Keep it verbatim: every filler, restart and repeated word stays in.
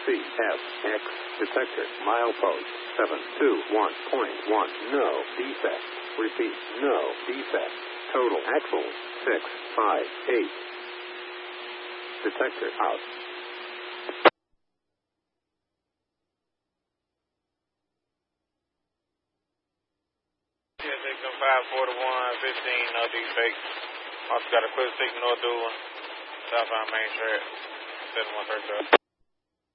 C F X detector milepost seven two one point one. No defect. Repeat, no defect. Total axles six five eight. Detector out. five forty-one fifteen, no defect. Also got a quick signal, North Doolin, southbound Main Track, seven one three.